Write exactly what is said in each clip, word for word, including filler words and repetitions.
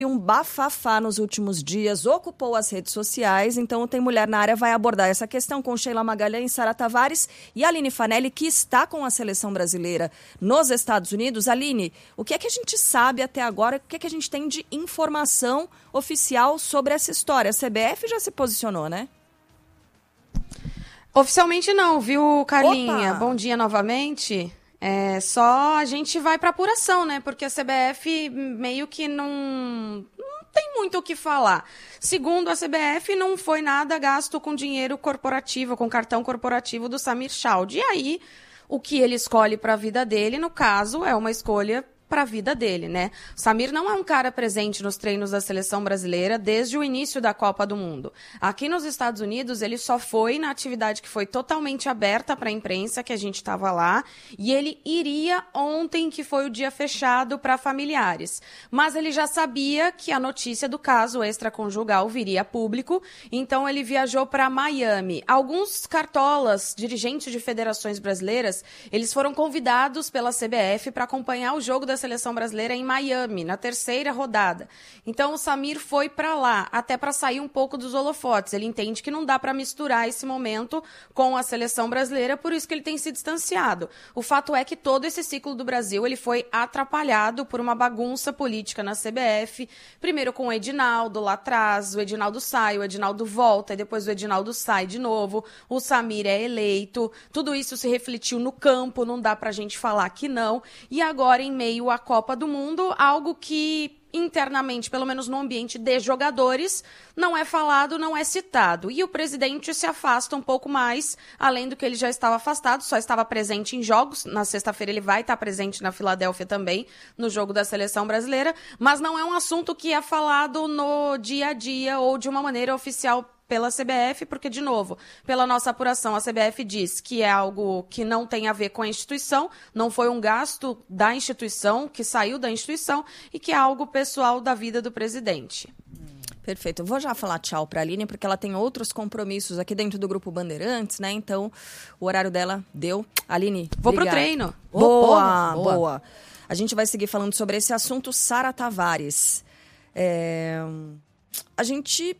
Um bafafá nos últimos dias, ocupou as redes sociais, então o Tem Mulher na Área vai abordar essa questão com Sheila Magalhães, Sara Tavares e Aline Fanelli, que está com a seleção brasileira nos Estados Unidos. Aline, o que é que a gente sabe até agora, o que é que a gente tem de informação oficial sobre essa história? A C B F já se posicionou, né? Oficialmente não, viu, Carlinha? Opa! Bom dia novamente. É, só a gente vai para apuração, né? Porque a C B F meio que não, não tem muito o que falar. Segundo a C B F, não foi nada gasto com dinheiro corporativo, com cartão corporativo do Samir Chowdhury. E aí, o que ele escolhe para a vida dele, no caso, é uma escolha para a vida dele, né? O Samir não é um cara presente nos treinos da seleção brasileira desde o início da Copa do Mundo. Aqui nos Estados Unidos, ele só foi na atividade que foi totalmente aberta para a imprensa, que a gente estava lá, e ele iria ontem, que foi o dia fechado para familiares. Mas ele já sabia que a notícia do caso extraconjugal viria a público, então ele viajou para Miami. Alguns cartolas, dirigentes de federações brasileiras, eles foram convidados pela C B F para acompanhar o jogo da seleção brasileira em Miami, na terceira rodada. Então o Samir foi para lá, até para sair um pouco dos holofotes. Ele entende que não dá para misturar esse momento com a seleção brasileira, por isso que ele tem se distanciado. O fato é que todo esse ciclo do Brasil ele foi atrapalhado por uma bagunça política na C B F, primeiro com o Edinaldo lá atrás, o Edinaldo sai, o Edinaldo volta, e depois o Edinaldo sai de novo, o Samir é eleito, tudo isso se refletiu no campo, não dá pra gente falar que não, e agora em meio a Copa do Mundo, algo que internamente, pelo menos no ambiente de jogadores, não é falado, não é citado. E o presidente se afasta um pouco mais, além do que ele já estava afastado, só estava presente em jogos. Na sexta-feira ele vai estar presente na Filadélfia também, no jogo da seleção brasileira, mas não é um assunto que é falado no dia a dia ou de uma maneira oficial pela C B F, porque, de novo, pela nossa apuração, a C B F diz que é algo que não tem a ver com a instituição, não foi um gasto da instituição, que saiu da instituição, e que é algo pessoal da vida do presidente. Perfeito. Eu vou já falar tchau para a Aline, porque ela tem outros compromissos aqui dentro do Grupo Bandeirantes, né? Então, o horário dela deu. Aline, vou obrigada. pro treino. Boa, boa, boa. A gente vai seguir falando sobre esse assunto. Sara Tavares. É... A gente...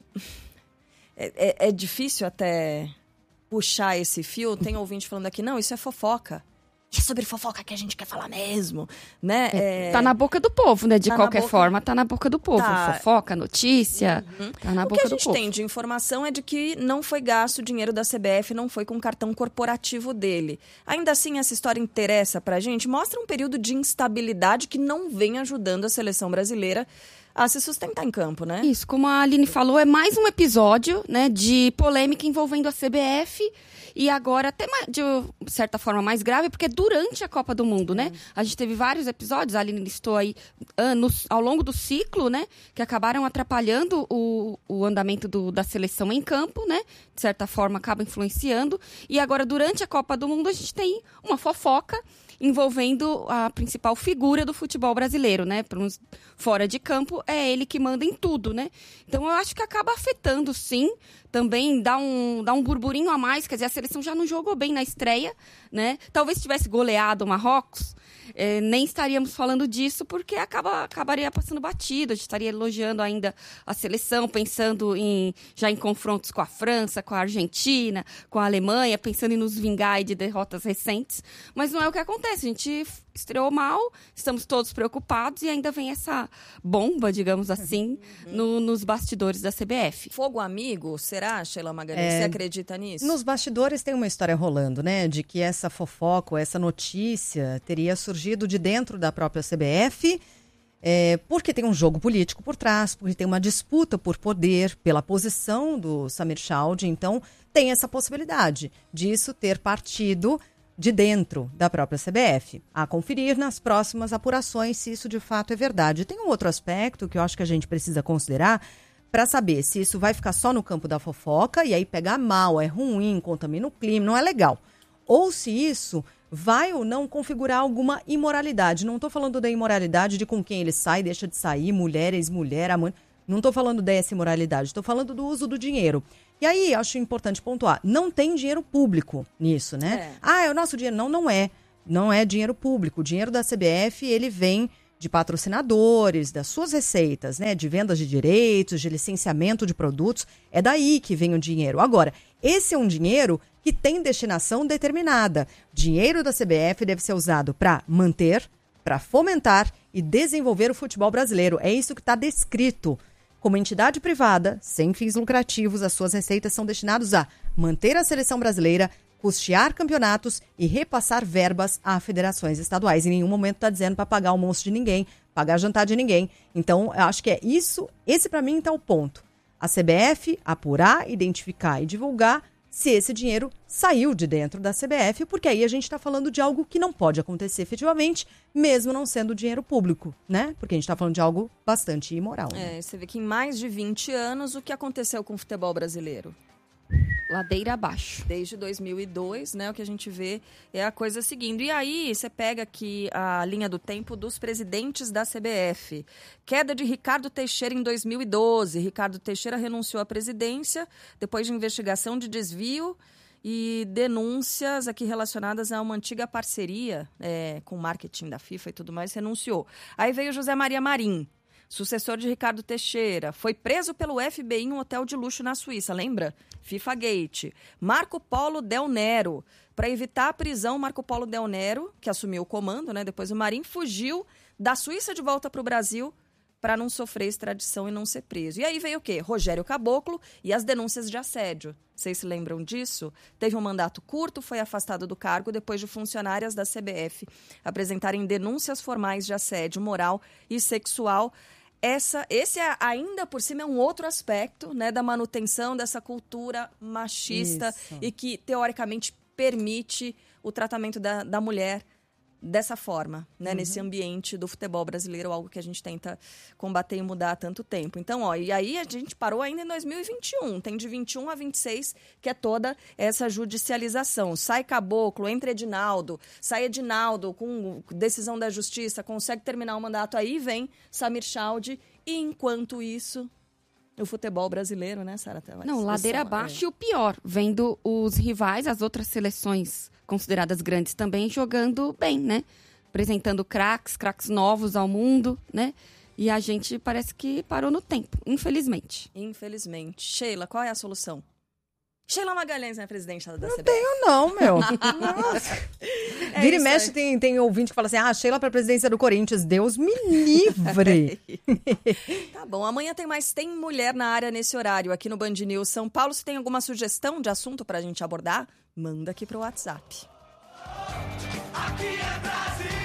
É, é, é difícil até puxar esse fio. Tem ouvinte falando aqui, não, isso é fofoca. É sobre fofoca que a gente quer falar mesmo, né? É, tá na boca do povo, né? De tá qualquer boca... forma, tá na boca do povo. Tá. Fofoca, notícia, uhum. Tá na o boca do povo. O que a gente tem de informação é de que não foi gasto o dinheiro da C B F, não foi com o cartão corporativo dele. Ainda assim, essa história interessa pra gente, mostra um período de instabilidade que não vem ajudando a seleção brasileira a se sustentar em campo, né? Isso, como a Aline falou, é mais um episódio, né, de polêmica envolvendo a C B F e agora até de certa forma mais grave, porque é durante a Copa do Mundo, né? Hum. A gente teve vários episódios, a Aline listou aí anos, ao longo do ciclo, né, que acabaram atrapalhando o, o andamento do, da seleção em campo, né? De certa forma acaba influenciando. E agora, durante a Copa do Mundo, a gente tem uma fofoca envolvendo a principal figura do futebol brasileiro, né? Para uns fora de campo, é ele que manda em tudo, né? Então, eu acho que acaba afetando, sim. Também dá um, dá um burburinho a mais. Quer dizer, a seleção já não jogou bem na estreia, né? Talvez tivesse goleado o Marrocos, é, nem estaríamos falando disso, porque acaba, acabaria passando batido. A gente estaria elogiando ainda a seleção, pensando em, já em confrontos com a França, com a Argentina, com a Alemanha, pensando em nos vingar de derrotas recentes. Mas não é o que acontece. A gente estreou mal, estamos todos preocupados e ainda vem essa bomba, digamos assim, uhum. no, nos bastidores da C B F. Fogo amigo, será, Sheila Magalhães? É, você acredita nisso? Nos bastidores tem uma história rolando, né? De que essa fofoca, essa notícia teria surgido de dentro da própria C B F, é, porque tem um jogo político por trás, porque tem uma disputa por poder, pela posição do Samir Chowdhury. Então, tem essa possibilidade disso ter partido de dentro da própria C B F, a conferir nas próximas apurações se isso de fato é verdade. Tem um outro aspecto que eu acho que a gente precisa considerar para saber se isso vai ficar só no campo da fofoca e aí pegar mal, é ruim, contamina o clima, não é legal. Ou se isso vai ou não configurar alguma imoralidade. Não estou falando da imoralidade de com quem ele sai, deixa de sair, mulher, ex-mulher, amante. Não estou falando dessa imoralidade, estou falando do uso do dinheiro. E aí, acho importante pontuar, não tem dinheiro público nisso, né? É. Ah, é o nosso dinheiro. Não, não é. Não é dinheiro público. O dinheiro da C B F, ele vem de patrocinadores, das suas receitas, né, de vendas de direitos, de licenciamento de produtos, é daí que vem o dinheiro. Agora, esse é um dinheiro que tem destinação determinada. Dinheiro da C B F deve ser usado para manter, para fomentar e desenvolver o futebol brasileiro. É isso que está descrito. Como entidade privada, sem fins lucrativos, as suas receitas são destinadas a manter a seleção brasileira, custear campeonatos e repassar verbas a federações estaduais. Em nenhum momento está dizendo para pagar o almoço de ninguém, pagar jantar de ninguém. Então, eu acho que é isso, esse para mim está o ponto. A C B F apurar, identificar e divulgar se esse dinheiro saiu de dentro da C B F, porque aí a gente está falando de algo que não pode acontecer efetivamente, mesmo não sendo dinheiro público, né? Porque a gente está falando de algo bastante imoral. Né? É, você vê que em mais de vinte anos, o que aconteceu com o futebol brasileiro? Ladeira abaixo. Desde dois mil e dois, né, o que a gente vê é a coisa seguindo. E aí, você pega aqui a linha do tempo dos presidentes da C B F. Queda de Ricardo Teixeira em dois mil e doze. Ricardo Teixeira renunciou à presidência depois de investigação de desvio e denúncias aqui relacionadas a uma antiga parceria é, com marketing da FIFA e tudo mais, renunciou. Aí veio José Maria Marim, sucessor de Ricardo Teixeira, foi preso pelo F B I em um hotel de luxo na Suíça, lembra? FIFA Gate. Marco Polo Del Nero. Para evitar a prisão, Marco Polo Del Nero, que assumiu o comando, né? Depois o Marim, fugiu da Suíça de volta para o Brasil para não sofrer extradição e não ser preso. E aí veio o quê? Rogério Caboclo e as denúncias de assédio. Vocês se lembram disso? Teve um mandato curto, foi afastado do cargo depois de funcionárias da C B F apresentarem denúncias formais de assédio moral e sexual. Essa, esse é, ainda por cima é um outro aspecto, né, da manutenção dessa cultura machista Isso. e que, teoricamente, permite o tratamento da, da mulher dessa forma, né, uhum. nesse ambiente do futebol brasileiro, algo que a gente tenta combater e mudar há tanto tempo. Então, ó, e aí a gente parou ainda em dois mil e vinte e um, tem de vinte e um a vinte e seis que é toda essa judicialização. Sai Caboclo, entra Edinaldo, sai Edinaldo com decisão da justiça, consegue terminar o mandato, aí vem Samir Chaudhry, e enquanto isso, o futebol brasileiro, né, Sara? Não, ladeira abaixo é. E o pior, vendo os rivais, as outras seleções consideradas grandes também jogando bem, né? Apresentando craques, craques novos ao mundo, né? E a gente parece que parou no tempo, infelizmente. Infelizmente. Sheila, qual é a solução? Sheila Magalhães, né, presidente da não C B F? Não tenho não, meu. É Vira e mexe, tem, tem ouvinte que fala assim, ah, Sheila para a presidência do Corinthians, Deus me livre. Tá bom, amanhã tem mais Tem Mulher na Área nesse horário, aqui no Band News São Paulo. Se tem alguma sugestão de assunto para a gente abordar, manda aqui pro WhatsApp. Aqui é Brasil!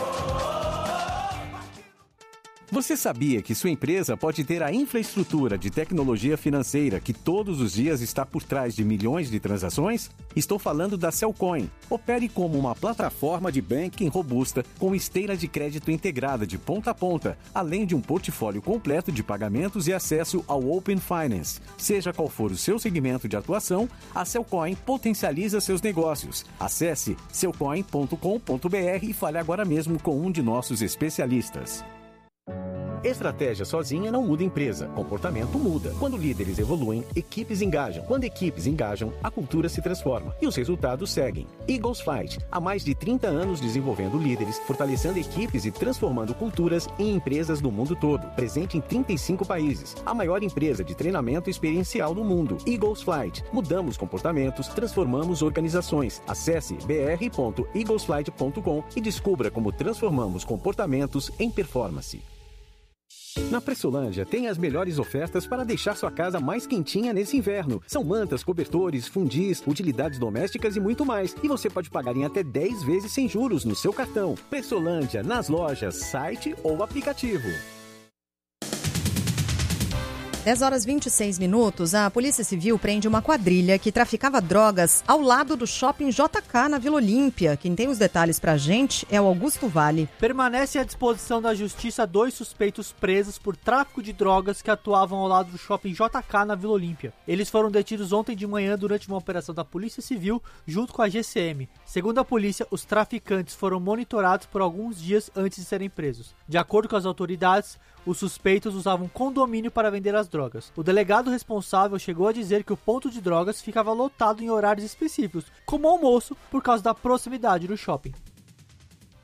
Você sabia que sua empresa pode ter a infraestrutura de tecnologia financeira que todos os dias está por trás de milhões de transações? Estou falando da Cellcoin. Opere como uma plataforma de banking robusta com esteira de crédito integrada de ponta a ponta, além de um portfólio completo de pagamentos e acesso ao Open Finance. Seja qual for o seu segmento de atuação, a Cellcoin potencializa seus negócios. Acesse cellcoin ponto com ponto b r e fale agora mesmo com um de nossos especialistas. Estratégia sozinha não muda empresa, comportamento muda. Quando líderes evoluem, equipes engajam. Quando equipes engajam, a cultura se transforma e os resultados seguem. Eagles Flight, há mais de trinta anos desenvolvendo líderes, fortalecendo equipes e transformando culturas em empresas do mundo todo. Presente em trinta e cinco países, a maior empresa de treinamento experiencial do mundo. Eagles Flight, mudamos comportamentos, transformamos organizações. Acesse b r ponto eagles flight ponto com e descubra como transformamos comportamentos em performance. Na Pressolândia tem as melhores ofertas para deixar sua casa mais quentinha nesse inverno. São mantas, cobertores, fundis, utilidades domésticas e muito mais. E você pode pagar em até dez vezes sem juros no seu cartão. Pressolândia, nas lojas, site ou aplicativo. dez horas e vinte e seis minutos, a Polícia Civil prende uma quadrilha que traficava drogas ao lado do shopping J K na Vila Olímpia. Quem tem os detalhes pra gente é o Augusto Vale. Permanece à disposição da Justiça dois suspeitos presos por tráfico de drogas que atuavam ao lado do shopping J K na Vila Olímpia. Eles foram detidos ontem de manhã durante uma operação da Polícia Civil junto com a G C M. Segundo a polícia, os traficantes foram monitorados por alguns dias antes de serem presos. De acordo com as autoridades, os suspeitos usavam condomínio para vender as drogas. O delegado responsável chegou a dizer que o ponto de drogas ficava lotado em horários específicos, como almoço, por causa da proximidade do shopping.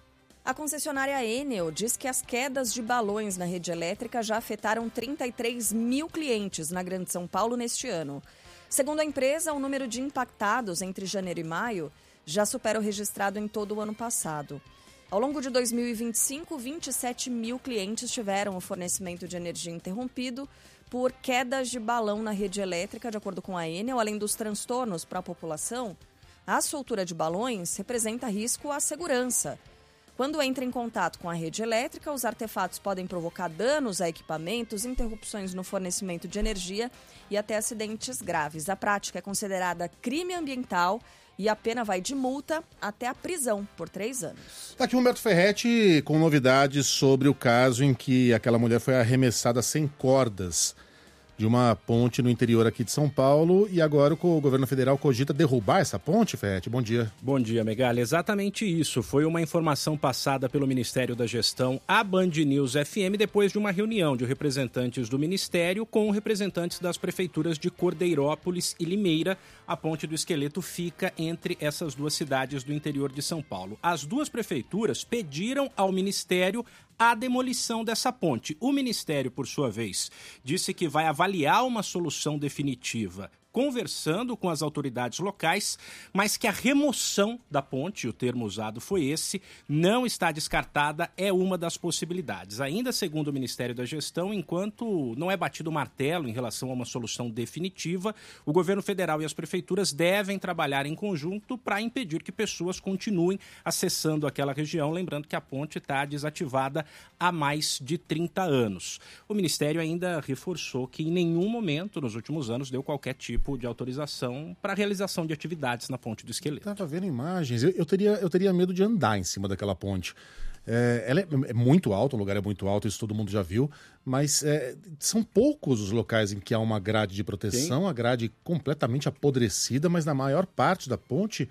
A concessionária Enel diz que as quedas de balões na rede elétrica já afetaram trinta e três mil clientes na Grande São Paulo neste ano. Segundo a empresa, o número de impactados entre janeiro e maio já supera o registrado em todo o ano passado. Ao longo de dois mil e vinte e cinco, vinte e sete mil clientes tiveram o fornecimento de energia interrompido por quedas de balão na rede elétrica, de acordo com a Enel. Além dos transtornos para a população, a soltura de balões representa risco à segurança. Quando entra em contato com a rede elétrica, os artefatos podem provocar danos a equipamentos, interrupções no fornecimento de energia e até acidentes graves. A prática é considerada crime ambiental e a pena vai de multa até a prisão por três anos. Tá aqui o Humberto Ferretti com novidades sobre o caso em que aquela mulher foi arremessada sem cordas de uma ponte no interior aqui de São Paulo, e agora o governo federal cogita derrubar essa ponte, Ferretti? Bom dia. Bom dia, Megali. Exatamente isso. Foi uma informação passada pelo Ministério da Gestão à Band News F M depois de uma reunião de representantes do Ministério com representantes das prefeituras de Cordeirópolis e Limeira. A ponte do Esqueleto fica entre essas duas cidades do interior de São Paulo. As duas prefeituras pediram ao Ministério a demolição dessa ponte. O Ministério, por sua vez, disse que vai avaliar uma solução definitiva conversando com as autoridades locais, mas que a remoção da ponte, o termo usado foi esse, não está descartada, é uma das possibilidades. Ainda segundo o Ministério da Gestão, enquanto não é batido o martelo em relação a uma solução definitiva, o governo federal e as prefeituras devem trabalhar em conjunto para impedir que pessoas continuem acessando aquela região, lembrando que a ponte está desativada há mais de trinta anos. O Ministério ainda reforçou que em nenhum momento nos últimos anos deu qualquer tipo de autorização para a realização de atividades na ponte do Esqueleto. Estava vendo imagens, eu, eu, teria, eu teria medo de andar em cima daquela ponte. É, ela é, é muito alta, o lugar é muito alto, isso todo mundo já viu, mas é, são poucos os locais em que há uma grade de proteção, Sim. a grade completamente apodrecida, mas na maior parte da ponte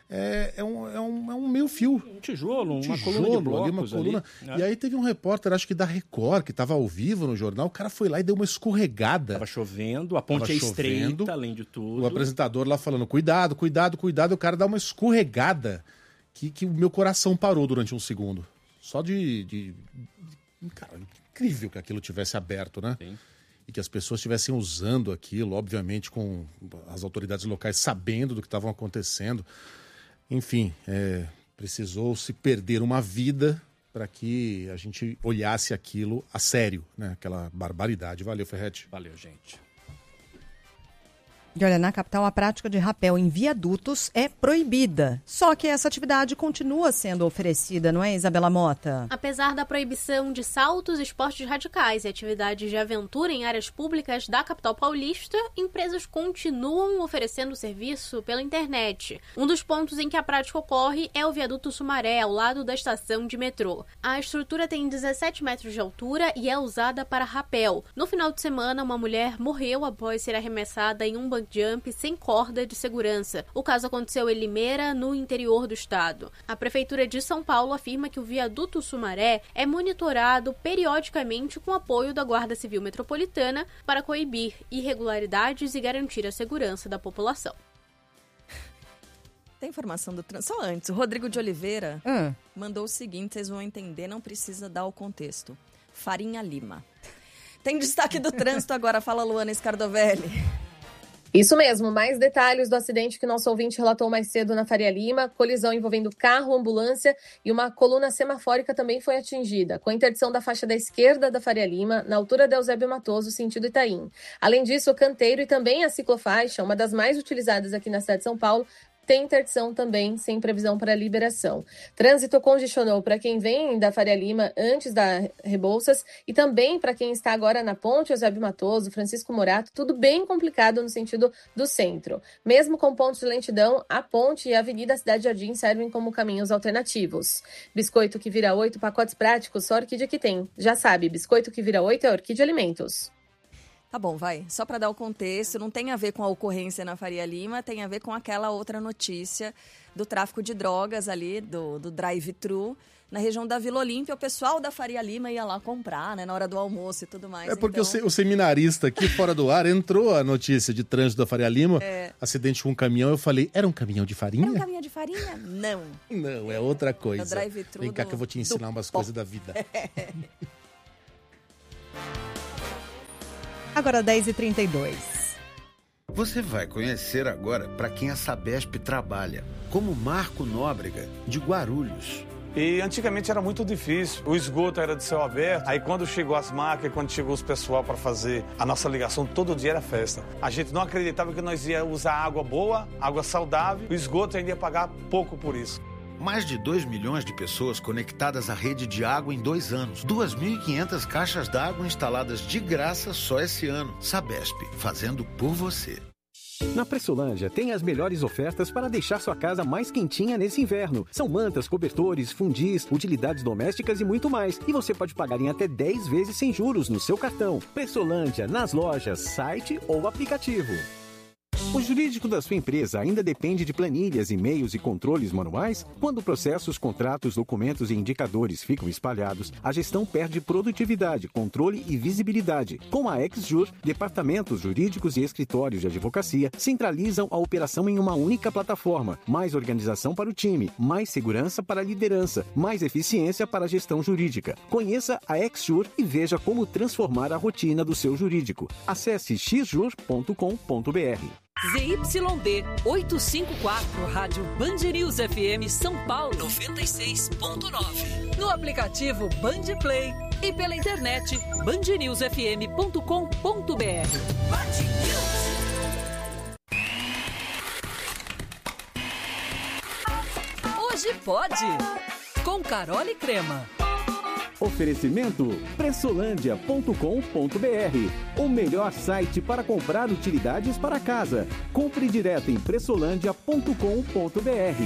É, é, um, é, um, é um meio fio. Um tijolo, uma tijolo, coluna de blocos ali, uma coluna. Ali. E aí teve um repórter, acho que da Record, que estava ao vivo no jornal, o cara foi lá e deu uma escorregada. Tava chovendo, a ponte Tava é chovendo, estreita, além de tudo. O apresentador lá falando, cuidado, cuidado, cuidado, o cara dá uma escorregada que, que o meu coração parou durante um segundo. Só de... de... Cara, incrível que aquilo tivesse aberto, né? Sim. E que as pessoas estivessem usando aquilo, obviamente com as autoridades locais sabendo do que estavam acontecendo. Enfim, é, precisou se perder uma vida para que a gente olhasse aquilo a sério, né? Aquela barbaridade. Valeu, Ferretti. Valeu, gente. E olha, na capital a prática de rapel em viadutos é proibida. Só que essa atividade continua sendo oferecida, não é, Isabela Mota? Apesar da proibição de saltos, esportes radicais e atividades de aventura em áreas públicas da capital paulista, empresas continuam oferecendo serviço pela internet. Um dos pontos em que a prática ocorre é o viaduto Sumaré, ao lado da estação de metrô. A estrutura tem dezessete metros de altura e é usada para rapel. No final de semana, uma mulher morreu após ser arremessada em um bungee jump sem corda de segurança. O caso aconteceu em Limeira, no interior do estado. A Prefeitura de São Paulo afirma que o viaduto Sumaré é monitorado periodicamente com apoio da Guarda Civil Metropolitana para coibir irregularidades e garantir a segurança da população. Tem informação do trânsito. Só antes, o Rodrigo de Oliveira Hum. mandou o seguinte, vocês vão entender, não precisa dar o contexto. Farinha Lima. Tem destaque do trânsito agora, fala Luana Scardovelli. Isso mesmo, mais detalhes do acidente que nosso ouvinte relatou mais cedo na Faria Lima. Colisão envolvendo carro, ambulância e uma coluna semafórica também foi atingida, com a interdição da faixa da esquerda da Faria Lima, na altura de Eusébio Matoso, sentido Itaim. Além disso, o canteiro e também a ciclofaixa, uma das mais utilizadas aqui na cidade de São Paulo, tem interdição também, sem previsão para liberação. Trânsito congestionou para quem vem da Faria Lima antes da Rebouças e também para quem está agora na ponte Eusébio Matoso, Francisco Morato, tudo bem complicado no sentido do centro. Mesmo com pontos de lentidão, a ponte e a Avenida Cidade Jardim servem como caminhos alternativos. Biscoito que vira oito, pacotes práticos, só Orquídea que tem. Já sabe, biscoito que vira oito é Orquídea Alimentos. Tá bom, vai. Só para dar o contexto, não tem a ver com a ocorrência na Faria Lima, tem a ver com aquela outra notícia do tráfico de drogas ali, do, do drive-thru, na região da Vila Olímpia. O pessoal da Faria Lima ia lá comprar, né, na hora do almoço e tudo mais. É porque então... o, se, o seminarista aqui fora do ar entrou a notícia de trânsito da Faria Lima, é... acidente com um caminhão. Eu falei, era um caminhão de farinha? Era um caminhão de farinha? Não. Não, é outra coisa. É o drive-thru Vem cá do, que eu vou te ensinar umas pó. coisas da vida. Agora dez e trinta e dois. Você vai conhecer agora para quem a Sabesp trabalha, como Marco Nóbrega, de Guarulhos. E antigamente era muito difícil, o esgoto era de céu aberto, aí quando chegou as máquinas, quando chegou os pessoal para fazer a nossa ligação, todo dia era festa. A gente não acreditava que nós ia usar água boa, água saudável, o esgoto ainda ia pagar pouco por isso. Mais de dois milhões de pessoas conectadas à rede de água em dois anos. duas mil e quinhentas caixas d'água instaladas de graça só esse ano. Sabesp, fazendo por você. Na Pressolândia tem as melhores ofertas para deixar sua casa mais quentinha nesse inverno. São mantas, cobertores, fundis, utilidades domésticas e muito mais. E você pode pagar em até dez vezes sem juros no seu cartão. Pressolândia, nas lojas, site ou aplicativo. O jurídico da sua empresa ainda depende de planilhas, e-mails e controles manuais? Quando processos, contratos, documentos e indicadores ficam espalhados, a gestão perde produtividade, controle e visibilidade. Com a XJur, departamentos jurídicos e escritórios de advocacia centralizam a operação em uma única plataforma. Mais organização para o time, mais segurança para a liderança, mais eficiência para a gestão jurídica. Conheça a XJur e veja como transformar a rotina do seu jurídico. Acesse x jur ponto com ponto b r. Z Y D oitocentos e cinquenta e quatro, Rádio Band News F M São Paulo noventa e seis ponto nove. No aplicativo Band Play e pela internet band news f m ponto com ponto b r. Hoje pode, com Carol e Crema. Oferecimento pressolândia ponto com ponto b r, o melhor site para comprar utilidades para casa. Compre direto em pressolândia ponto com ponto b r.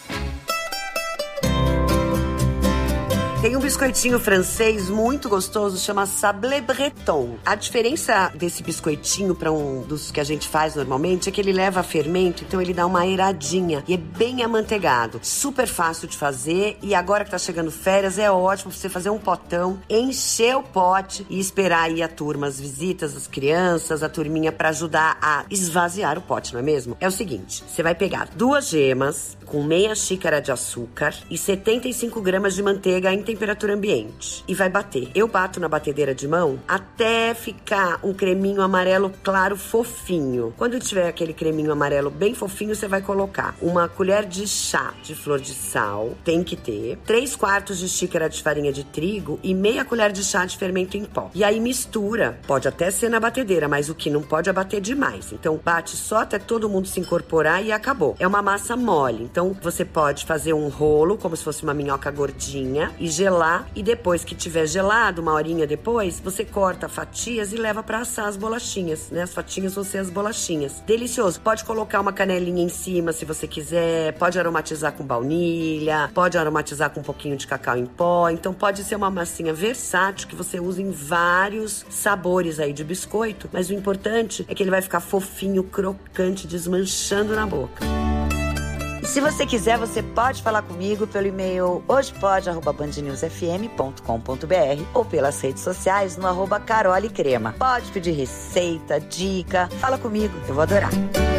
Tem um biscoitinho francês muito gostoso, chama Sablé Breton. A diferença desse biscoitinho para um dos que a gente faz normalmente é que ele leva fermento, então ele dá uma airadinha e é bem amanteigado. Super fácil de fazer e agora que tá chegando férias é ótimo pra você fazer um potão, encher o pote e esperar aí a turma, as visitas, as crianças, a turminha para ajudar a esvaziar o pote, não é mesmo? É o seguinte, você vai pegar duas gemas com meia xícara de açúcar e setenta e cinco gramas de manteiga em temperatura ambiente. E vai bater. Eu bato na batedeira de mão até ficar um creminho amarelo claro fofinho. Quando tiver aquele creminho amarelo bem fofinho, você vai colocar uma colher de chá de flor de sal, tem que ter, três quartos de xícara de farinha de trigo e meia colher de chá de fermento em pó. E aí mistura. Pode até ser na batedeira, mas o que não pode é bater demais. Então bate só até todo mundo se incorporar e acabou. É uma massa mole. Então você pode fazer um rolo, como se fosse uma minhoca gordinha, e gelar. E depois que tiver gelado, uma horinha depois, você corta fatias e leva para assar as bolachinhas, né? As fatinhas vão ser as bolachinhas. Delicioso. Pode colocar uma canelinha em cima se você quiser. Pode aromatizar com baunilha. Pode aromatizar com um pouquinho de cacau em pó. Então pode ser uma massinha versátil que você usa em vários sabores aí de biscoito. Mas o importante é que ele vai ficar fofinho, crocante, desmanchando na boca. E se você quiser, você pode falar comigo pelo e-mail hojepode arroba band news f m ponto com ponto b r ou pelas redes sociais no arroba Carol e Crema. Pode pedir receita, dica, fala comigo, eu vou adorar.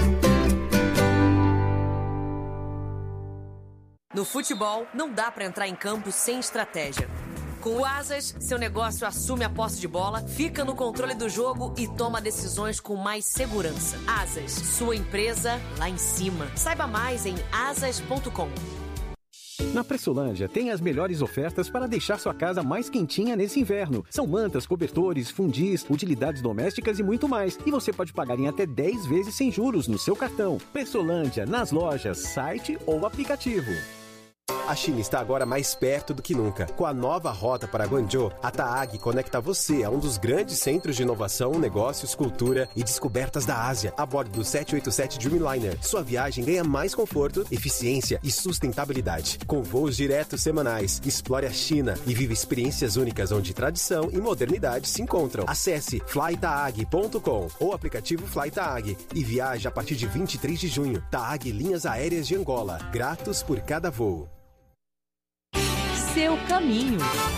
No futebol, não dá pra entrar em campo sem estratégia. Com o Asas, seu negócio assume a posse de bola, fica no controle do jogo e toma decisões com mais segurança. Asas, sua empresa lá em cima. Saiba mais em asas ponto com. Na Pressolândia tem as melhores ofertas para deixar sua casa mais quentinha nesse inverno. São mantas, cobertores, fundis, utilidades domésticas e muito mais. E você pode pagar em até dez vezes sem juros no seu cartão. Pressolândia, nas lojas, site ou aplicativo. A China está agora mais perto do que nunca. Com a nova rota para Guangzhou, a TAAG conecta você a um dos grandes centros de inovação, negócios, cultura e descobertas da Ásia, a bordo do sete oito sete Dreamliner. Sua viagem ganha mais conforto, eficiência e sustentabilidade. Com voos diretos semanais, explore a China e viva experiências únicas onde tradição e modernidade se encontram. Acesse fly taag ponto com ou aplicativo FlyTaag e viaje a partir de vinte e três de junho. TAAG Linhas Aéreas de Angola. Gratos por cada voo. Seu caminho.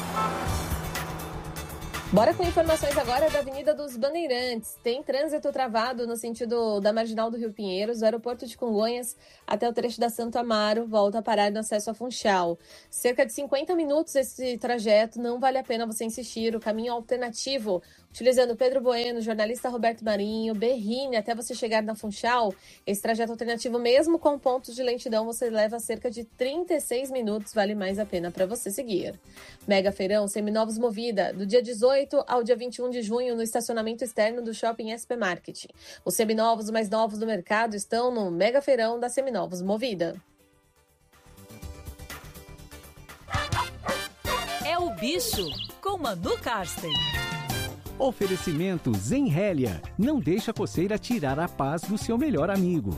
Bora com informações agora da Avenida dos Bandeirantes. Tem trânsito travado no sentido da Marginal do Rio Pinheiros, do aeroporto de Congonhas até o trecho da Santo Amaro, volta a parar no acesso a Funchal. Cerca de cinquenta minutos esse trajeto, não vale a pena você insistir. O caminho alternativo, utilizando Pedro Bueno, jornalista Roberto Marinho, Berrini, até você chegar na Funchal, esse trajeto alternativo, mesmo com pontos de lentidão, você leva cerca de trinta e seis minutos, vale mais a pena para você seguir. Mega Feirão Seminovos Movida, do dia dezoito ao dia vinte e um de junho, no estacionamento externo do Shopping S P Marketing. Os seminovos mais novos do mercado estão no Mega Feirão da Seminovos Movida. É o Bicho, com Manu Karsten. Oferecimento Zenrélia. Não deixa a coceira tirar a paz do seu melhor amigo.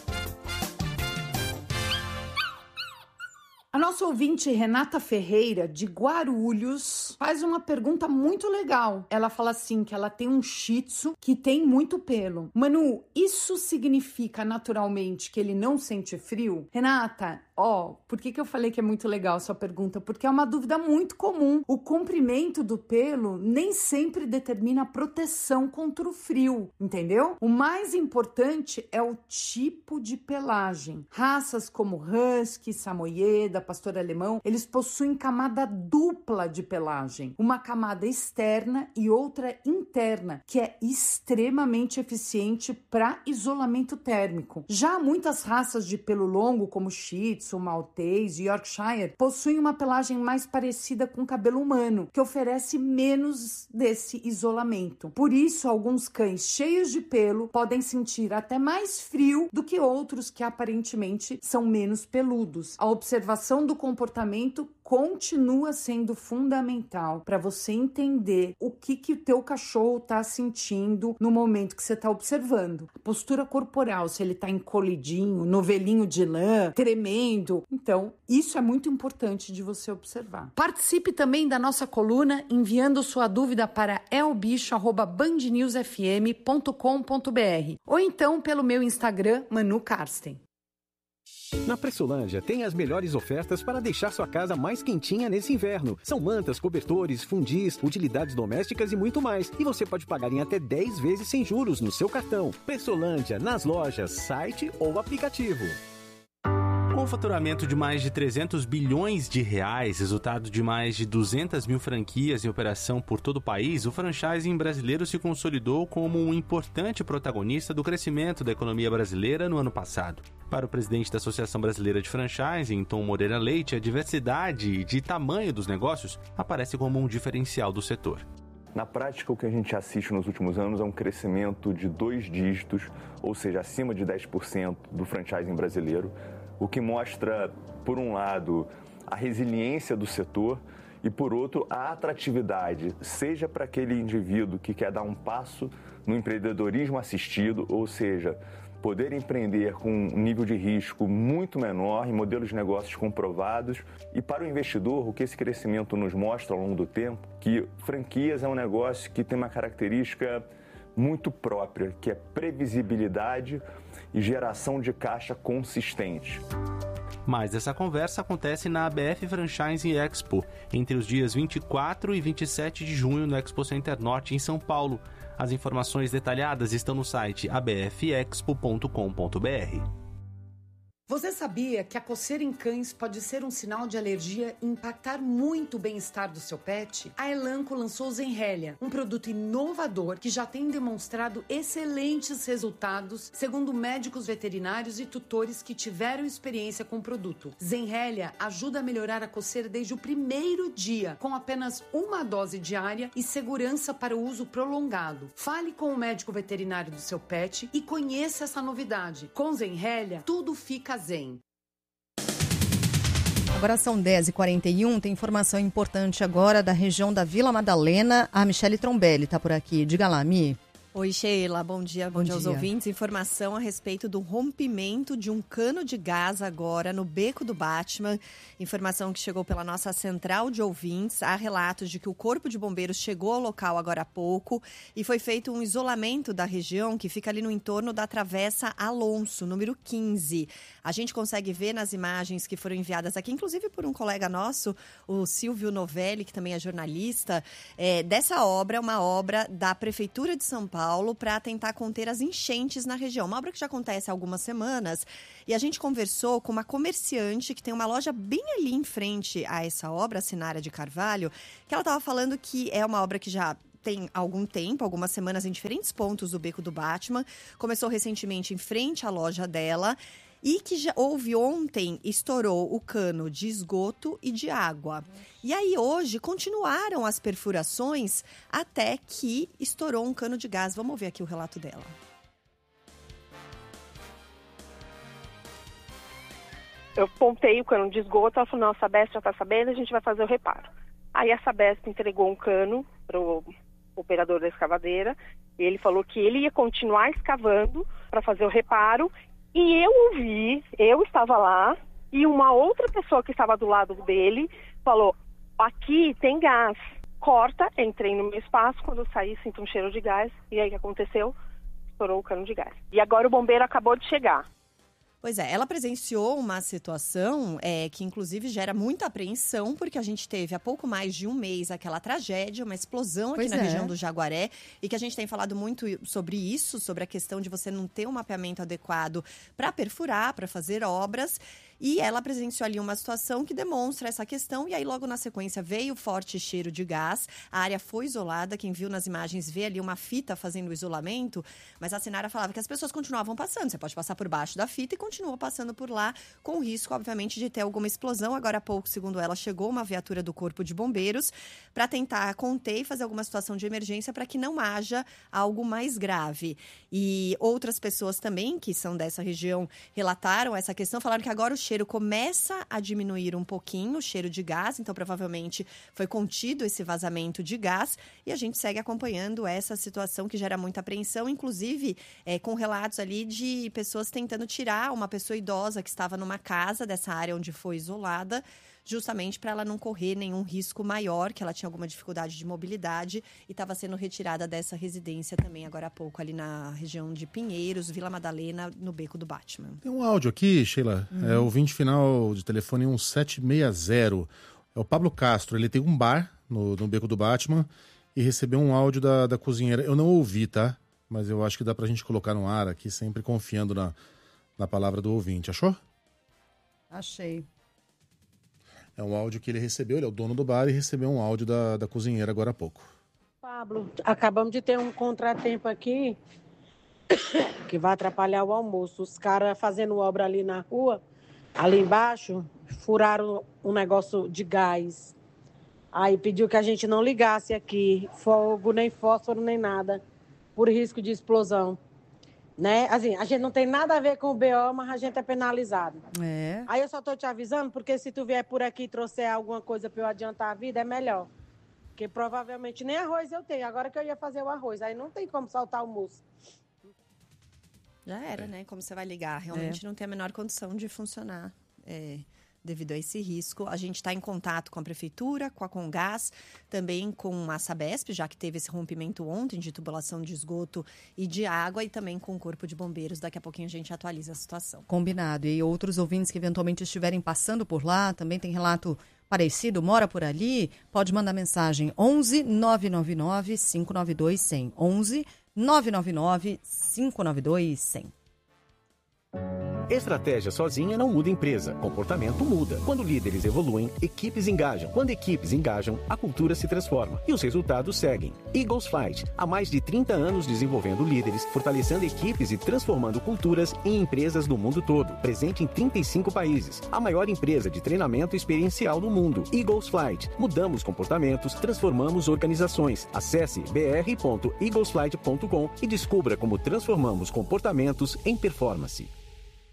A nossa ouvinte Renata Ferreira, de Guarulhos, faz uma pergunta muito legal. Ela fala assim, que ela tem um shih tzu que tem muito pelo. Manu, isso significa naturalmente que ele não sente frio? Renata, ó, por que que eu falei que é muito legal a sua pergunta? Porque é uma dúvida muito comum. O comprimento do pelo nem sempre determina a proteção contra o frio, entendeu? O mais importante é o tipo de pelagem. Raças como Husky, Samoyeda, Pastor Alemão, eles possuem camada dupla de pelagem. Uma camada externa e outra interna, que é extremamente eficiente para isolamento térmico. Já muitas raças de pelo longo, como Shih Tzu, Maltese e Yorkshire, possuem uma pelagem mais parecida com o cabelo humano, que oferece menos desse isolamento. Por isso, alguns cães cheios de pelo podem sentir até mais frio do que outros que aparentemente são menos peludos. A observação do comportamento continua sendo fundamental para você entender o que que o teu cachorro está sentindo no momento que você está observando. A postura corporal, se ele está encolhidinho, novelinho de lã, tremendo. Então, isso é muito importante de você observar. Participe também da nossa coluna enviando sua dúvida para elbicho arroba band news f m ponto com ponto b r ou então pelo meu Instagram, Manu Karsten. Na Pressolândia tem as melhores ofertas para deixar sua casa mais quentinha nesse inverno. São mantas, cobertores, fundis, utilidades domésticas e muito mais. E você pode pagar em até dez vezes sem juros no seu cartão. Pressolândia, nas lojas, site ou aplicativo. Com faturamento de mais de trezentos bilhões de reais, resultado de mais de duzentas mil franquias em operação por todo o país, o franchising brasileiro se consolidou como um importante protagonista do crescimento da economia brasileira no ano passado. Para o presidente da Associação Brasileira de Franchising, Tom Moreira Leite, a diversidade de tamanho dos negócios aparece como um diferencial do setor. Na prática, o que a gente assiste nos últimos anos é um crescimento de dois dígitos, ou seja, acima de dez por cento do franchising brasileiro, o que mostra, por um lado, a resiliência do setor e, por outro, a atratividade, seja para aquele indivíduo que quer dar um passo no empreendedorismo assistido, ou seja, poder empreender com um nível de risco muito menor, em modelos de negócios comprovados. E para o investidor, o que esse crescimento nos mostra ao longo do tempo, que franquias é um negócio que tem uma característica muito própria, que é previsibilidade e geração de caixa consistente. Mas essa conversa acontece na A B F Franchising Expo, entre os dias vinte e quatro e vinte e sete de junho no Expo Center Norte, em São Paulo. As informações detalhadas estão no site a b f expo ponto com ponto b r. Você sabia que a coceira em cães pode ser um sinal de alergia e impactar muito o bem-estar do seu pet? A Elanco lançou o Zenrélia, um produto inovador que já tem demonstrado excelentes resultados, segundo médicos veterinários e tutores que tiveram experiência com o produto. Zenrélia ajuda a melhorar a coceira desde o primeiro dia, com apenas uma dose diária e segurança para o uso prolongado. Fale com o médico veterinário do seu pet e conheça essa novidade. Com Zenrélia, tudo fica zen. Agora são dez e quarenta e um, tem informação importante agora da região da Vila Madalena. A Michele Trombelli está por aqui. Diga lá, Mi. Oi, Sheila. Bom dia, bom, bom dia aos ouvintes. Informação a respeito do rompimento de um cano de gás agora no Beco do Batman. Informação que chegou pela nossa central de ouvintes. Há relatos de que o Corpo de Bombeiros chegou ao local agora há pouco e foi feito um isolamento da região que fica ali no entorno da Travessa Alonso, número quinze. A gente consegue ver nas imagens que foram enviadas aqui, inclusive por um colega nosso, o Silvio Novelli, que também é jornalista, é, dessa obra, uma obra da Prefeitura de São Paulo, para tentar conter as enchentes na região. Uma obra que já acontece há algumas semanas. E a gente conversou com uma comerciante que tem uma loja bem ali em frente a essa obra, a Sinara de Carvalho, que ela estava falando que é uma obra que já tem algum tempo, algumas semanas em diferentes pontos do Beco do Batman. Começou recentemente em frente à loja dela. E que já houve ontem, estourou o cano de esgoto e de água. E aí hoje continuaram as perfurações até que estourou um cano de gás. Vamos ver aqui o relato dela. Eu pontei o cano de esgoto, ela falou, não, a Sabesp já está sabendo, a gente vai fazer o reparo. Aí a Sabesp entregou um cano para o operador da escavadeira, e ele falou que ele ia continuar escavando para fazer o reparo. E eu ouvi, eu estava lá, e uma outra pessoa que estava do lado dele falou, aqui tem gás, corta, entrei no meu espaço, quando eu saí sinto um cheiro de gás, e aí o que aconteceu? Estourou o cano de gás. E agora o bombeiro acabou de chegar. Pois é, ela presenciou uma situação é, que inclusive gera muita apreensão, porque a gente teve há pouco mais de um mês aquela tragédia, uma explosão aqui Pois na é. região do Jaguaré, e que a gente tem falado muito sobre isso, sobre a questão de você não ter um mapeamento adequado para perfurar, para fazer obras. E ela presenciou ali uma situação que demonstra essa questão, e aí logo na sequência veio forte cheiro de gás, a área foi isolada, quem viu nas imagens vê ali uma fita fazendo o isolamento, mas a Sinara falava que as pessoas continuavam passando, você pode passar por baixo da fita e continua passando por lá, com o risco, obviamente, de ter alguma explosão. Agora há pouco, segundo ela, chegou uma viatura do Corpo de Bombeiros para tentar conter e fazer alguma situação de emergência para que não haja algo mais grave. E outras pessoas também, que são dessa região, relataram essa questão, falaram que agora o cheiro começa a diminuir um pouquinho, o cheiro de gás, então provavelmente foi contido esse vazamento de gás, e a gente segue acompanhando essa situação que gera muita apreensão, inclusive é, com relatos ali de pessoas tentando tirar uma pessoa idosa que estava numa casa dessa área onde foi isolada, justamente para ela não correr nenhum risco maior, que ela tinha alguma dificuldade de mobilidade e estava sendo retirada dessa residência também agora há pouco, ali na região de Pinheiros, Vila Madalena, no Beco do Batman. Tem um áudio aqui, Sheila, Uhum. é o ouvinte final de telefone um sete seis zero. É o Pablo Castro, ele tem um bar no, no Beco do Batman e recebeu um áudio da, da cozinheira. Eu não ouvi, tá? Mas eu acho que dá pra gente colocar no ar aqui, sempre confiando na, na palavra do ouvinte. Achou? Achei. É um áudio que ele recebeu, ele é o dono do bar e recebeu um áudio da, da cozinheira agora há pouco. Pablo, acabamos de ter um contratempo aqui que vai atrapalhar o almoço. Os caras fazendo obra ali na rua, ali embaixo, furaram um negócio de gás. Aí pediu que a gente não ligasse aqui, fogo, nem fósforo, nem nada, por risco de explosão. Né? Assim, a gente não tem nada a ver com o B O, mas a gente é penalizado. É. Aí eu só tô te avisando, porque se tu vier por aqui e trouxer alguma coisa para eu adiantar a vida, é melhor. Porque provavelmente nem arroz eu tenho. Agora que eu ia fazer o arroz, aí não tem como saltar o almoço. Já era, né? Como você vai ligar? Realmente É. não tem a menor condição de funcionar é, devido a esse risco. A gente está em contato com a Prefeitura, com a Comgás, também com a Sabesp, já que teve esse rompimento ontem de tubulação de esgoto e de água, e também com o Corpo de Bombeiros. Daqui a pouquinho a gente atualiza a situação. Combinado. E outros ouvintes que eventualmente estiverem passando por lá, também tem relato parecido, mora por ali, pode mandar mensagem onze nove nove nove cinco nove dois zero zero. onze nove nove nove cinco nove dois zero zero. Estratégia sozinha não muda empresa, comportamento muda. Quando líderes evoluem, equipes engajam. Quando equipes engajam, a cultura se transforma e os resultados seguem. Eagles Flight, há mais de trinta anos desenvolvendo líderes, fortalecendo equipes e transformando culturas em empresas do mundo todo. Presente em trinta e cinco países, a maior empresa de treinamento experiencial do mundo. Eagles Flight, mudamos comportamentos, transformamos organizações. Acesse b r ponto eagles flight ponto com e descubra como transformamos comportamentos em performance.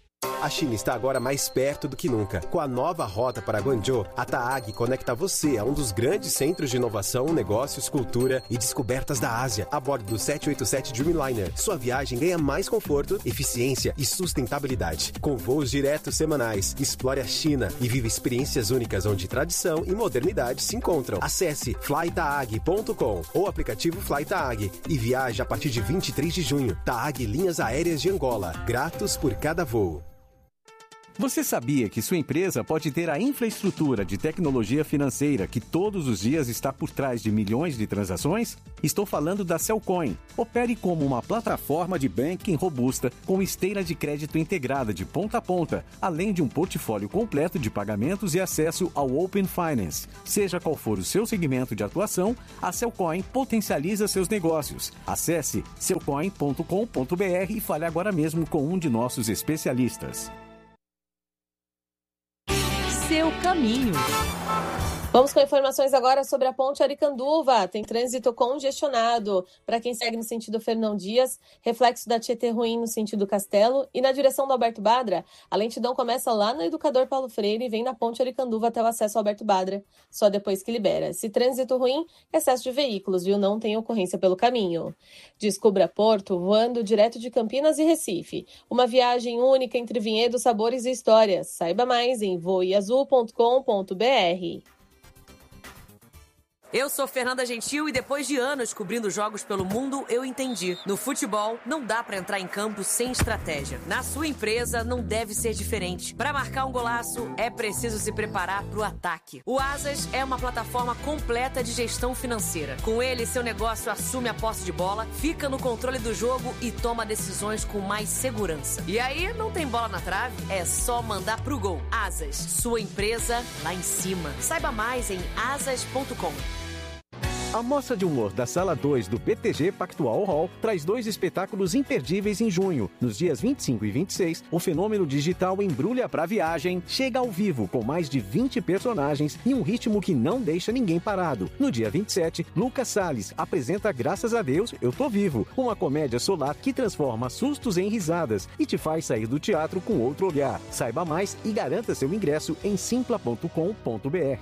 A China está agora mais perto do que nunca. Com a nova rota para Guangzhou, a TAAG conecta você a um dos grandes centros de inovação, negócios, cultura e descobertas da Ásia, a bordo do sete oito sete Dreamliner. Sua viagem ganha mais conforto, eficiência e sustentabilidade. Com voos diretos semanais, explore a China e viva experiências únicas onde tradição e modernidade se encontram. Acesse fly taag ponto com ou aplicativo FlyTaag e viaje a partir de vinte e três de junho. TAAG Linhas Aéreas de Angola. Gratos por cada voo. Você sabia que sua empresa pode ter a infraestrutura de tecnologia financeira que todos os dias está por trás de milhões de transações? Estou falando da Cellcoin. Opere como uma plataforma de banking robusta com esteira de crédito integrada de ponta a ponta, além de um portfólio completo de pagamentos e acesso ao Open Finance. Seja qual for o seu segmento de atuação, a Cellcoin potencializa seus negócios. Acesse cellcoin ponto com ponto br e fale agora mesmo com um de nossos especialistas. Seu caminho. Vamos com informações agora sobre a ponte Aricanduva. Tem trânsito congestionado. Para quem segue no sentido Fernão Dias, reflexo da Tietê ruim no sentido Castelo. E na direção do Alberto Badra, a lentidão começa lá no Educador Paulo Freire e vem na ponte Aricanduva até o acesso ao Alberto Badra, só depois que libera. Se trânsito ruim, excesso de veículos, viu? Não tem ocorrência pelo caminho. Descubra Porto voando direto de Campinas e Recife. Uma viagem única entre vinhedos, sabores e histórias. Saiba mais em voe azul ponto com ponto br. Eu sou Fernanda Gentil e depois de anos cobrindo jogos pelo mundo, eu entendi. No futebol, não dá pra entrar em campo sem estratégia. Na sua empresa, não deve ser diferente. Pra marcar um golaço, é preciso se preparar pro ataque. O Asas é uma plataforma completa de gestão financeira. Com ele, seu negócio assume a posse de bola, fica no controle do jogo e toma decisões com mais segurança. E aí, não tem bola na trave? É só mandar pro gol. Asas, sua empresa lá em cima. Saiba mais em asas ponto com. A Mostra de Humor da Sala dois do P T G Pactual Hall traz dois espetáculos imperdíveis em junho. Nos dias vinte e cinco e vinte e seis, o fenômeno digital Embrulha pra Viagem chega ao vivo com mais de vinte personagens e um ritmo que não deixa ninguém parado. No dia vinte e sete, Lucas Salles apresenta Graças a Deus, Eu Tô Vivo, uma comédia solar que transforma sustos em risadas e te faz sair do teatro com outro olhar. Saiba mais e garanta seu ingresso em simpla ponto com ponto br.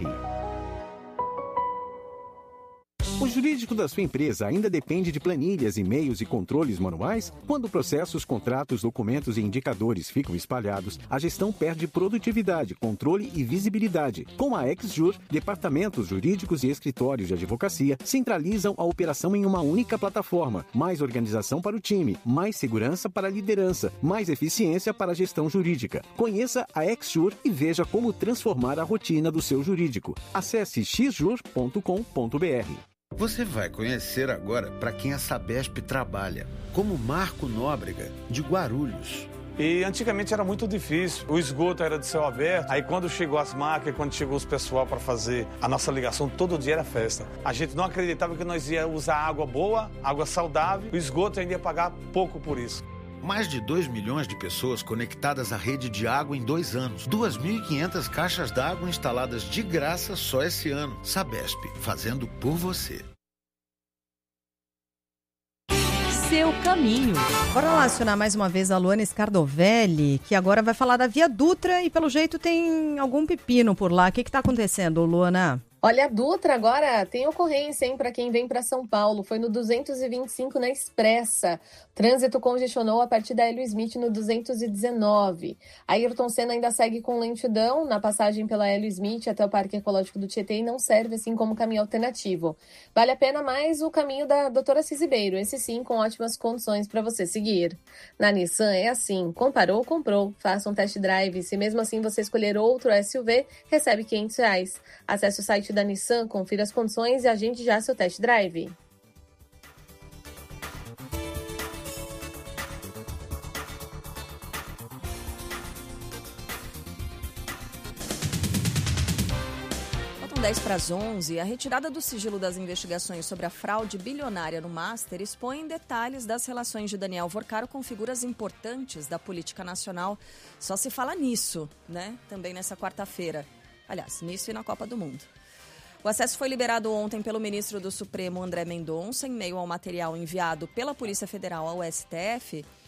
O jurídico da sua empresa ainda depende de planilhas, e-mails e controles manuais? Quando processos, contratos, documentos e indicadores ficam espalhados, a gestão perde produtividade, controle e visibilidade. Com a XJur, departamentos jurídicos e escritórios de advocacia centralizam a operação em uma única plataforma. Mais organização para o time, mais segurança para a liderança, mais eficiência para a gestão jurídica. Conheça a XJur e veja como transformar a rotina do seu jurídico. Acesse x jur ponto com ponto br. Você vai conhecer agora para quem a Sabesp trabalha, como Marco Nóbrega, de Guarulhos. E antigamente era muito difícil, o esgoto era de céu aberto, aí quando chegou as máquinas, quando chegou os pessoal para fazer a nossa ligação, todo dia era festa. A gente não acreditava que nós ia usar água boa, água saudável, o esgoto ainda ia pagar pouco por isso. Mais de dois milhões de pessoas conectadas à rede de água em dois anos. duas mil e quinhentas caixas d'água instaladas de graça só esse ano. Sabesp, fazendo por você. Seu caminho. Bora lá acionar mais uma vez a Luana Scardovelli, que agora vai falar da Via Dutra e pelo jeito tem algum pepino por lá. O que está acontecendo, Luana? Olha, a Dutra agora tem ocorrência, hein, para quem vem para São Paulo. Foi no duzentos e vinte e cinco na Expressa. Trânsito congestionou a partir da Hélio Smith no duzentos e dezenove. A Ayrton Senna ainda segue com lentidão na passagem pela Hélio Smith até o Parque Ecológico do Tietê e não serve assim como caminho alternativo. Vale a pena mais o caminho da doutora Cisibeiro, esse sim com ótimas condições para você seguir. Na Nissan é assim, comparou, comprou. Faça um test drive. Se mesmo assim você escolher outro S U V, recebe quinhentos reais. Acesse o site da Nissan, confira as condições e agende já seu test drive. Faltam dez para as onze. A retirada do sigilo das investigações sobre a fraude bilionária no Master expõe detalhes das relações de Daniel Vorcaro com figuras importantes da política nacional. Só se fala nisso, né? Também nessa quarta-feira. Aliás, nisso e na Copa do Mundo. O acesso foi liberado ontem pelo ministro do Supremo, André Mendonça, em meio ao material enviado pela Polícia Federal ao S T F.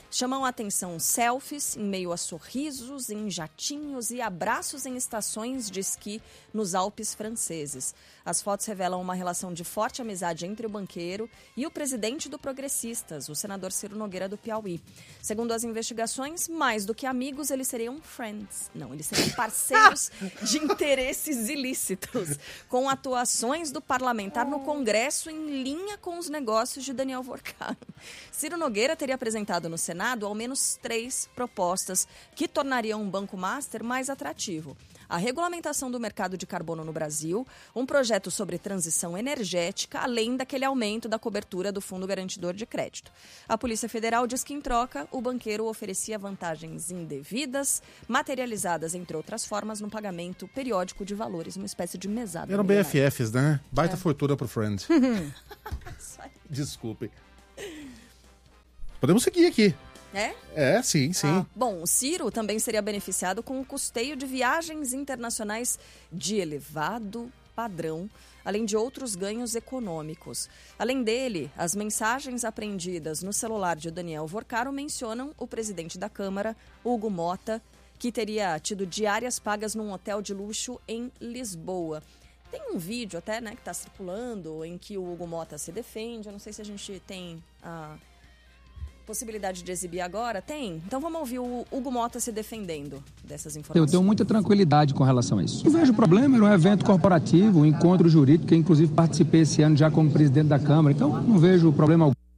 Chamam a atenção selfies em meio a sorrisos, em jatinhos e abraços em estações de esqui nos Alpes franceses. As fotos revelam uma relação de forte amizade entre o banqueiro e o presidente do Progressistas, o senador Ciro Nogueira do Piauí. Segundo as investigações, mais do que amigos, eles seriam friends. Não, eles seriam parceiros de interesses ilícitos, com atuações do parlamentar no Congresso em linha com os negócios de Daniel Vorcaro. Ciro Nogueira teria apresentado no Senado ao menos três propostas que tornariam um Banco Master mais atrativo. A regulamentação do mercado de carbono no Brasil, um projeto sobre transição energética, além daquele aumento da cobertura do Fundo Garantidor de Crédito. A Polícia Federal diz que, em troca, o banqueiro oferecia vantagens indevidas, materializadas, entre outras formas, no pagamento periódico de valores, uma espécie de mesada. Eram B F Fs, né? Baita é. fortuna pro Friend. Desculpe. Podemos seguir aqui. É? É, sim, sim. Ah, bom, o Ciro também seria beneficiado com o custeio de viagens internacionais de elevado padrão, além de outros ganhos econômicos. Além dele, as mensagens apreendidas no celular de Daniel Vorcaro mencionam o presidente da Câmara, Hugo Mota, que teria tido diárias pagas num hotel de luxo em Lisboa. Tem um vídeo até, né, que está circulando, em que o Hugo Mota se defende. Eu não sei se a gente tem a possibilidade de exibir agora. Tem? Então vamos ouvir o Hugo Mota se defendendo dessas informações. Eu tenho muita tranquilidade com relação a isso. Não vejo problema, era um evento corporativo, um encontro jurídico, que inclusive participei esse ano já como presidente da Câmara. Então não vejo problema algum.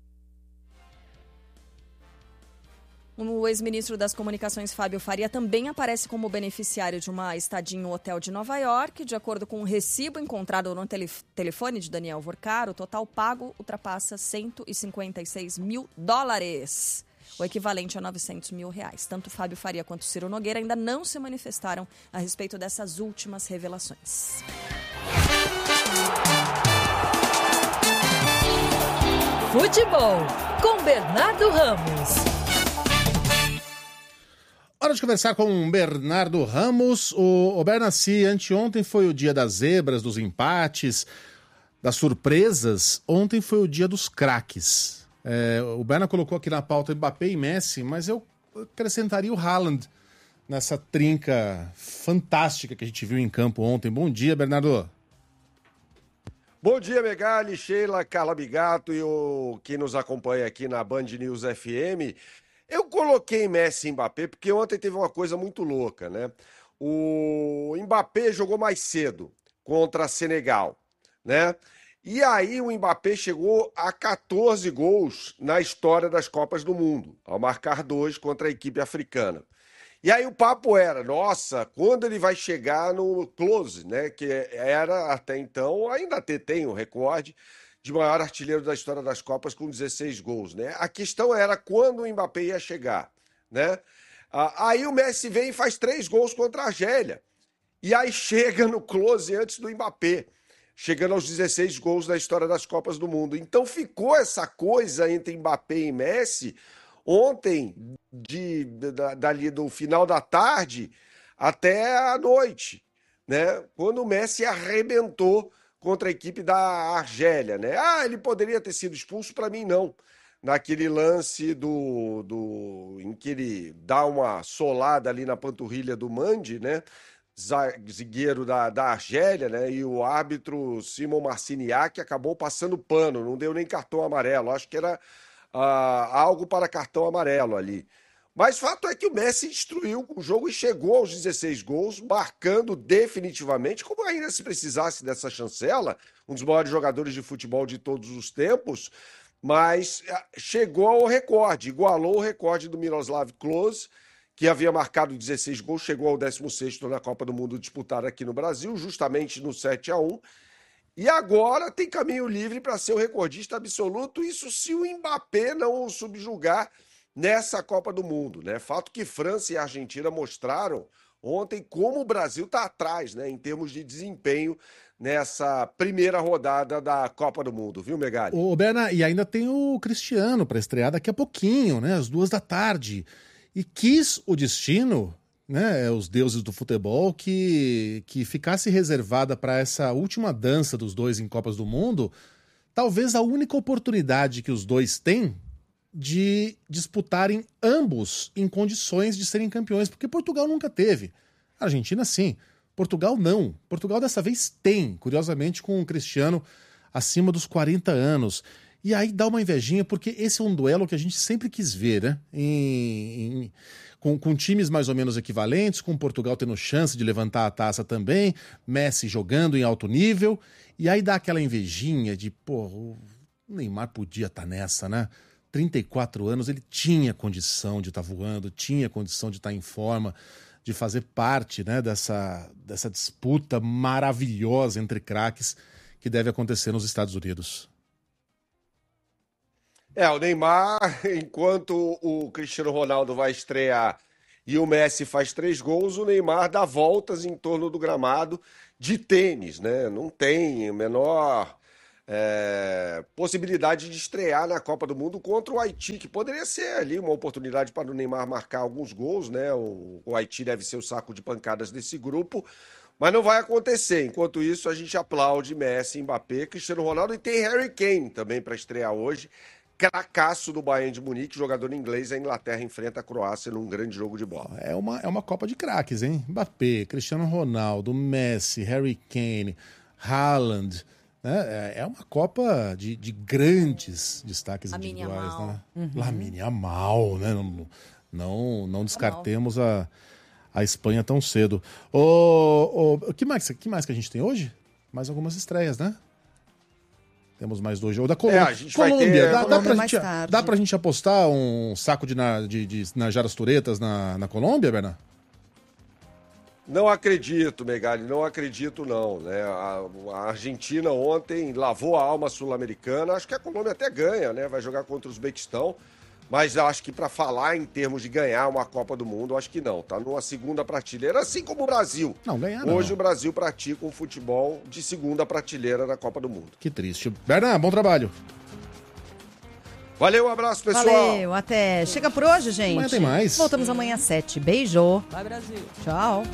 O ex-ministro das Comunicações, Fábio Faria, também aparece como beneficiário de uma estadia em um hotel de Nova York. De acordo com um recibo encontrado no telef- telefone de Daniel Vorcaro, o total pago ultrapassa cento e cinquenta e seis mil dólares, o equivalente a novecentos mil reais. Tanto Fábio Faria quanto Ciro Nogueira ainda não se manifestaram a respeito dessas últimas revelações. Futebol, com Bernardo Ramos. Hora de conversar com o Bernardo Ramos. O, o Bernassi, anteontem foi o dia das zebras, dos empates, das surpresas. Ontem foi o dia dos craques. É, o Berna colocou aqui na pauta Mbappé e Messi, mas eu acrescentaria o Haaland nessa trinca fantástica que a gente viu em campo ontem. Bom dia, Bernardo. Bom dia, Megali, Sheila, Carla Bigato e o que nos acompanha aqui na Band News F M. Eu coloquei Messi e Mbappé porque ontem teve uma coisa muito louca, né? O Mbappé jogou mais cedo contra Senegal, né? E aí o Mbappé chegou a catorze gols na história das Copas do Mundo, ao marcar dois contra a equipe africana. E aí o papo era, nossa, quando ele vai chegar no close, né? Que era até então, ainda tem o recorde de maior artilheiro da história das Copas com dezesseis gols, né? A questão era quando o Mbappé ia chegar, né? Ah, aí o Messi vem e faz três gols contra a Argélia. E aí chega no close antes do Mbappé, chegando aos dezesseis gols da história das Copas do Mundo. Então ficou essa coisa entre Mbappé e Messi ontem, de, da, dali do final da tarde até a noite, né? Quando o Messi arrebentou contra a equipe da Argélia, né? Ah, ele poderia ter sido expulso, para mim não. Naquele lance do, do em que ele dá uma solada ali na panturrilha do Mandi, né? Zagueiro da, da Argélia, né? E o árbitro Simon Marciniak acabou passando pano, não deu nem cartão amarelo. Acho que era ah, algo para cartão amarelo ali. Mas fato é que o Messi destruiu o jogo e chegou aos dezesseis gols, marcando definitivamente, como ainda se precisasse dessa chancela, um dos maiores jogadores de futebol de todos os tempos, mas chegou ao recorde, igualou o recorde do Miroslav Klose, que havia marcado dezesseis gols, chegou ao décimo sexto na Copa do Mundo disputada aqui no Brasil, justamente no sete a um, e agora tem caminho livre para ser o recordista absoluto, isso se o Mbappé não o subjugar nessa Copa do Mundo, né? Fato que França e Argentina mostraram ontem como o Brasil está atrás, né, em termos de desempenho nessa primeira rodada da Copa do Mundo, viu, Megali? Ô, Berna, e ainda tem o Cristiano para estrear daqui a pouquinho, né, às duas da tarde. E quis o destino, né, os deuses do futebol, que, que ficasse reservada para essa última dança dos dois em Copas do Mundo, talvez a única oportunidade que os dois têm de disputarem ambos em condições de serem campeões, porque Portugal nunca teve. A Argentina, sim. Portugal, não. Portugal, dessa vez, tem, curiosamente, com o Cristiano acima dos quarenta anos. E aí dá uma invejinha, porque esse é um duelo que a gente sempre quis ver, né? Em, em, com, com times mais ou menos equivalentes, com Portugal tendo chance de levantar a taça também, Messi jogando em alto nível, e aí dá aquela invejinha de, pô, o Neymar podia estar nessa, né? trinta e quatro anos, ele tinha condição de estar voando, tinha condição de estar em forma, de fazer parte, né, dessa, dessa disputa maravilhosa entre craques que deve acontecer nos Estados Unidos. É, o Neymar, enquanto o Cristiano Ronaldo vai estrear e o Messi faz três gols, o Neymar dá voltas em torno do gramado de tênis, né? Não tem a menor é, possibilidade de estrear na Copa do Mundo contra o Haiti, que poderia ser ali uma oportunidade para o Neymar marcar alguns gols, né? O, o Haiti deve ser o saco de pancadas desse grupo, mas não vai acontecer. Enquanto isso, a gente aplaude Messi, Mbappé, Cristiano Ronaldo, e tem Harry Kane também para estrear hoje. Cracaço do Bayern de Munique, jogador inglês. A Inglaterra enfrenta a Croácia num grande jogo de bola. É uma, é uma Copa de craques, hein? Mbappé, Cristiano Ronaldo, Messi, Harry Kane, Haaland. Né? É uma Copa de, de grandes destaques Lamine individuais. Yamal. Né? Uhum. Lamine Yamal, né? Não, não, não descartemos a, a Espanha tão cedo. O, o que, mais, que mais que a gente tem hoje? Mais algumas estreias, né? Temos mais dois jogos. Da Colômbia. É, a gente vai ter... Dá, dá, pra mais gente, tarde. dá pra gente apostar um saco de, na, de, de Najaras Turetas na, na Colômbia, Bernardo? Não acredito, Megali, não acredito não. Né? A, a Argentina ontem lavou a alma sul-americana. Acho que a Colômbia até ganha, né? Vai jogar contra o Uzbequistão. Mas acho que para falar em termos de ganhar uma Copa do Mundo, acho que não. Tá numa segunda prateleira, assim como o Brasil. Não, ganhar não. Hoje o Brasil pratica um futebol de segunda prateleira na Copa do Mundo. Que triste. Bernardo, bom trabalho. Valeu, um abraço, pessoal. Valeu, até. Chega por hoje, gente. Amanhã tem mais. Voltamos amanhã às sete. Beijo. Vai, Brasil. Tchau.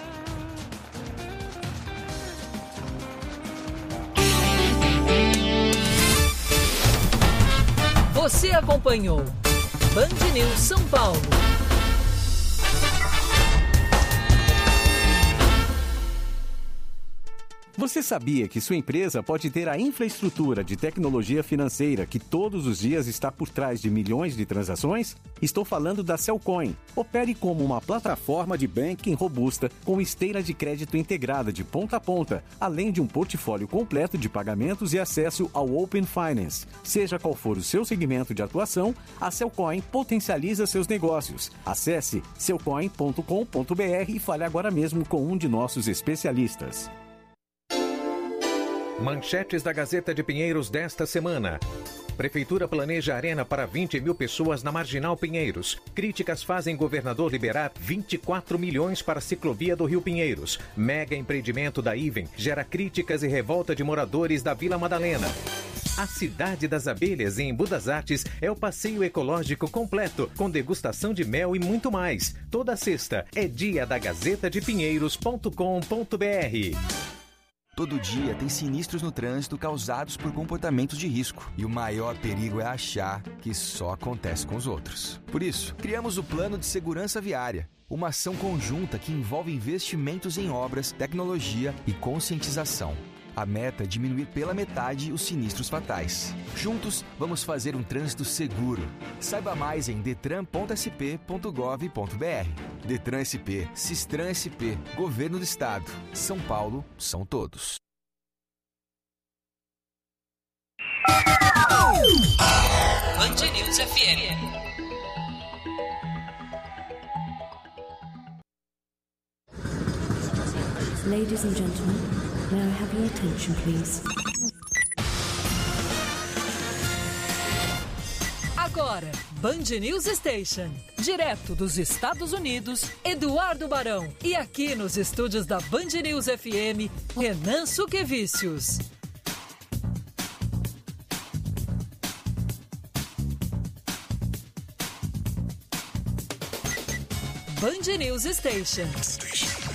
Você acompanhou Band News São Paulo. Você sabia que sua empresa pode ter a infraestrutura de tecnologia financeira que todos os dias está por trás de milhões de transações? Estou falando da Cellcoin. Opere como uma plataforma de banking robusta com esteira de crédito integrada de ponta a ponta, além de um portfólio completo de pagamentos e acesso ao Open Finance. Seja qual for o seu segmento de atuação, a Cellcoin potencializa seus negócios. Acesse cellcoin ponto com ponto b r e fale agora mesmo com um de nossos especialistas. Manchetes da Gazeta de Pinheiros desta semana. Prefeitura planeja arena para vinte mil pessoas na Marginal Pinheiros. Críticas fazem governador liberar vinte e quatro milhões para a ciclovia do Rio Pinheiros. Mega empreendimento da Iven gera críticas e revolta de moradores da Vila Madalena. A Cidade das Abelhas, em Budas Artes, é o passeio ecológico completo, com degustação de mel e muito mais. Toda sexta é dia da Gazeta de Pinheiros ponto com ponto b r. Todo dia tem sinistros no trânsito causados por comportamentos de risco. E o maior perigo é achar que só acontece com os outros. Por isso, criamos o Plano de Segurança Viária. Uma ação conjunta que envolve investimentos em obras, tecnologia e conscientização. A meta é diminuir pela metade os sinistros fatais. Juntos, vamos fazer um trânsito seguro. Saiba mais em detran ponto s p ponto gov ponto b r. Detran S P, Sistran S P, Governo do Estado. São Paulo, são todos. Band News F M. Ladies and gentlemen, may I have your attention, please? Agora, Band News Station. Direto dos Estados Unidos, Eduardo Barão. E aqui nos estúdios da Band News F M, Renan Suquevicius. Band News Station.